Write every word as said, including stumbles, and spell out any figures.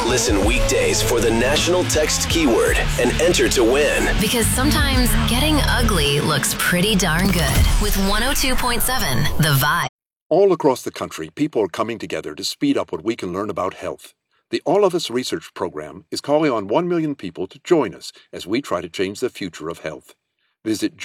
Listen weekdays for the national text keyword and enter to win. Because sometimes getting ugly looks pretty darn good. With one oh two point seven, The Vibe. All across the country, people are coming together to speed up what we can learn about health. The All of Us Research Program is calling on one million people to join us as we try to change the future of health. Visit